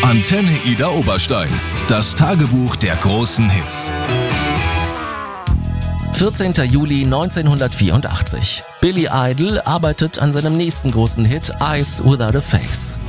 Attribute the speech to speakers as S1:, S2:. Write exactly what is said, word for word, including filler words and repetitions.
S1: Antenne Ida Oberstein. Das Tagebuch der großen Hits.
S2: vierzehnter Juli neunzehnhundertvierundachtzig. Billy Idol arbeitet an seinem nächsten großen Hit Eyes Without a Face.